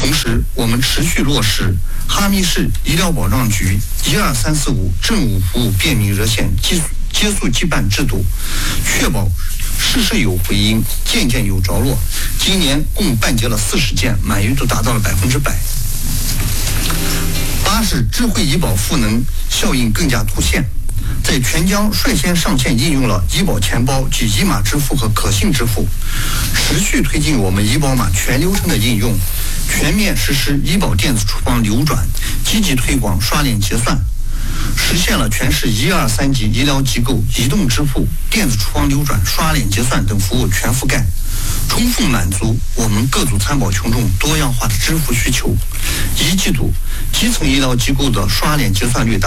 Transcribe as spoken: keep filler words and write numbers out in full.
同时，我们持续落实哈密市医疗保障局一二三四五政务服务便民热线接接速接办制度，确保事事有回音，件件有着落。今年共办结了四十件，满意度达到了百分之百。八是智慧医保赋能效应更加凸显，在全疆率先上线应用了医保钱包及医码支付和可信支付，持续推进我们医保码全流程的应用，全面实施医保电子处方流转，积极推广刷脸结算，实现了全市一二三级医疗机构移动支付、电子处方流转、刷脸结算等服务全覆盖，充分满足我们各族参保群众多样化的支付需求。一季度，基层医疗机构的刷脸结算率达